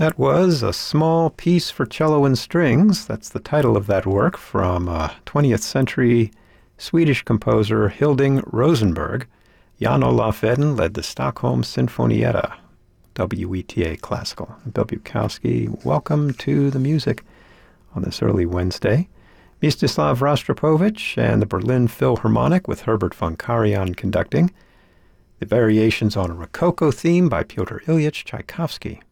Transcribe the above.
That was A Small Piece for Cello and Strings. That's the title of that work from 20th century Swedish composer Hilding Rosenberg. Jan-Olaf Edin led the Stockholm Sinfonietta, WETA Classical. Bill Bukowski, welcome to the music on this early Wednesday. Mstislav Rostropovich and the Berlin Philharmonic with Herbert von Karajan conducting. The Variations on a Rococo Theme by Pyotr Ilyich Tchaikovsky.